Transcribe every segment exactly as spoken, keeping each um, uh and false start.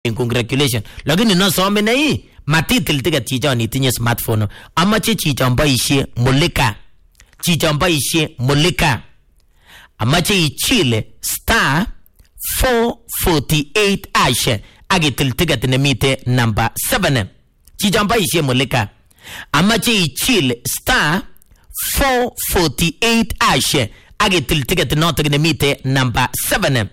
congratulations. Lakini no some na hii matitil ticket chicho ni tinye smartphone. Amache chicho mbaishe mulika. Chicho mbaishe mulika. Amache ichile star four forty-eight ashe. Agitil ticket nemite number seven. Chicho mbaishe mulika. Amache ichile star four forty-eight ashe. Agitil ticket noto nemite number seven.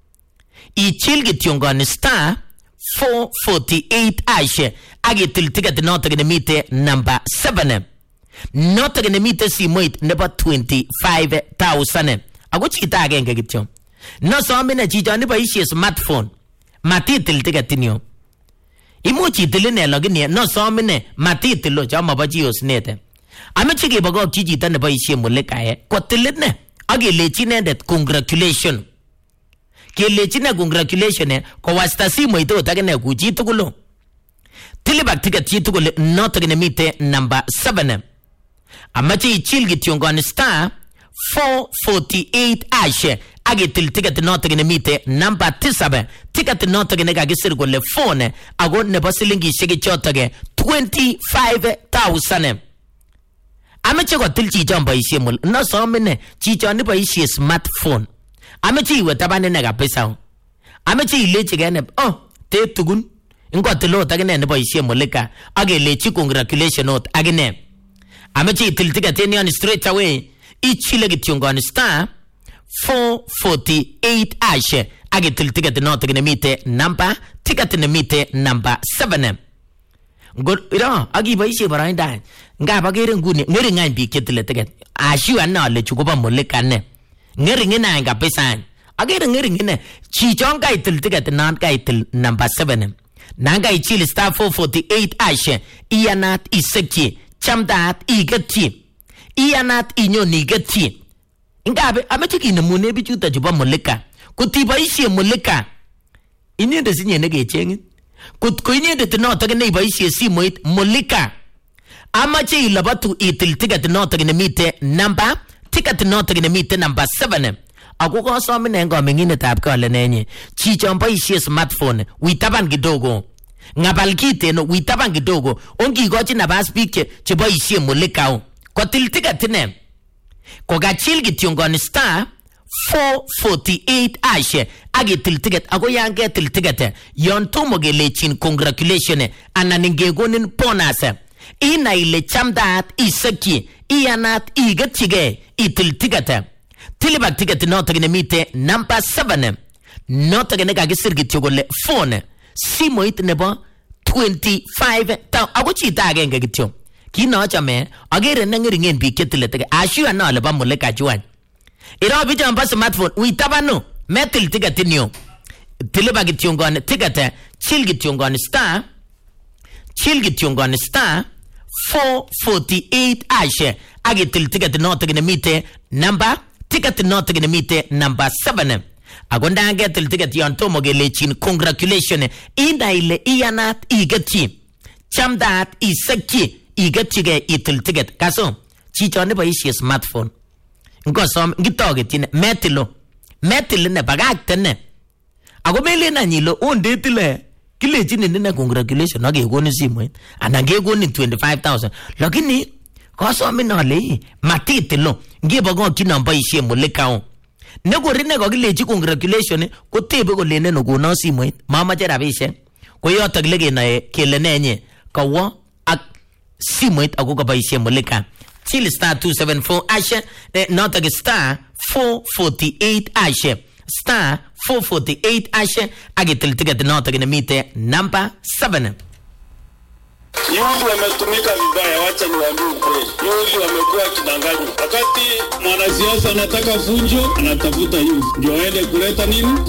Ichil gityongoni star four forty-eight ashe. Agitil ticket noto nemite number seven. Noto nemite simoit nebo twenty-five thousand. Ako chita agenge kityo. No somine chicho nebo ishe smartphone. Matitil ticket niyo. Imuch itilene lakini no somine matitilo chama ba jios nete. Ameche kebagok chichito nebo ishe mulika e. Kotilit ne. Agelechi nendet congratulations. Kelechi ne congratulations e kowasta simoit ot akine ku chitugul. Tilibak ticket chitugul noto nemite number seven. Amache ichil gityongoni star four forty-eight ashe. Agitil ticket noto nemite number seven. Ticket noto nekakisir kole phone ako nebo silingishek chotoke twenty-five thousand. Amache kotil chicho boisie mul. No somine chicho ni boisie smartphone. Amache iwe tabane kabisa. Amache ilechi gene oh te tugun. Ingotilo takine ne boisie mulika. Agelechi congratulations not agine. Amache itil ticket ni straight away. Ichile gityongoni star four forty-eight ashe. Agitil ticket not nemite number ticket nemite number seven. Ngor ira agi boisie barainda. Nga bagere nguni ngeri ngai bi ketile ticket. Ashu anna le chukuba mulika ne. Ngeri ngina nga pesan. Agere ngeri ngine chichonga itil ticket nan ka itil number seven. Nanga ichil star four forty-eight ashe. Iyanat iseki chamdat igeti. Iyanat inyo nigeti. Ngabe amechi ne mune bichuta juba mulika. Kutiba ishi mulika. Inyende sinye nege chengin. Kut ko inyende tinoto ke nei ba ishi simoit mulika. Amache ilabatu itil ticket noto ke nemite number ticket noto ke nemite number seven. Ako ko so mine ngo mengine tab ka le nenye. Chicho mba ishi smartphone witaban kidogo. Ngabal kite no witaban kidogo. Ongi gochi na bas pike chebo ishi mulika o. Ko til ticket ne. Ko gachil gityongoni star four forty-eight ashe. Agi til ticket. Ako yange til ticket. Yon tomo gelechin congratulations. Ananingegonin ponase. Ina ile chamdat iseki. Iyanat igachige. Itil ticket. Tilibak ticket noto nemite number seven. Noto gene kagisir gityogole phone. Simoit nebo twenty-five thousand. Ako chita agenge gityo. Kino chame agere nangeringen bi ketile tege. Ashu ana le ba muleka juan. Ira bi jamba smartphone uitabano metil ticket niyo. Tilibak gityongone ticket chil gityongone star chil gityongone star four forty-eight ashe. Agitil ticket noto gene mite number ticket noto gene mite number seven. Agonda angetil ticket yon tomo gelechin congratulations. Ina ile iyanat igeti. Chamdat iseki igeti itil ticket. Kaso chicho ne ba ishi smartphone. Ngo som ngitoge tine metilo. Metilo ne bagakte ne. Ago mele na nyilo onde tile. Kile chini nina congratulations age goni simu. Anange goni twenty-five thousand. Lakini kaso minale matitilo. Nge bago kinamba ishi mulika o. Nego rine ko gilechi congratulations ko tebe ko lene no gono simu. Mama jera bishe. Ko yoto glege na kele nenye kawo ak simu ako ka ba ishi mulika. Chil star two seventy-four ashe. Not a star four forty-eight ashe. Star four forty-eight ashe. Agitil ticket not a mite number seven. Yugi wametumika vibaya, wacha niwaambie ukweli. Yugi wamekuwa kidanganya. Wakati mwanasiasa anataka funjo, anatafuta yugi. Ndio aende kuleta nini?